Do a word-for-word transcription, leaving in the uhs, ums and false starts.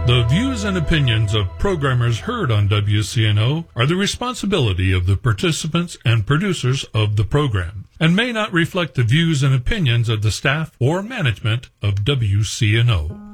The views and opinions of programmers heard on W C N O are the responsibility of the participants and producers of the program, and may not reflect the views and opinions of the staff or management of W C N O.